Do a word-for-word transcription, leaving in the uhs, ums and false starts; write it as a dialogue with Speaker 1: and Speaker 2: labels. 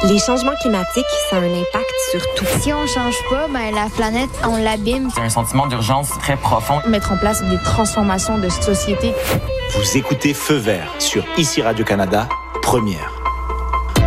Speaker 1: Les changements climatiques, ça a un impact sur tout.
Speaker 2: Si on change pas, ben la planète, on l'abîme.
Speaker 3: C'est un sentiment d'urgence très profond.
Speaker 4: Mettre en place des transformations de société.
Speaker 5: Vous écoutez Feu vert sur Ici Radio-Canada, première.